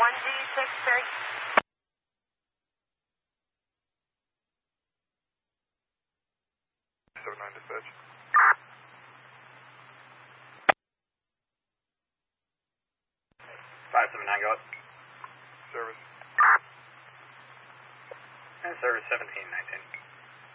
1G6, Barry. Dispatch. 579, go up. Service. And service 1719.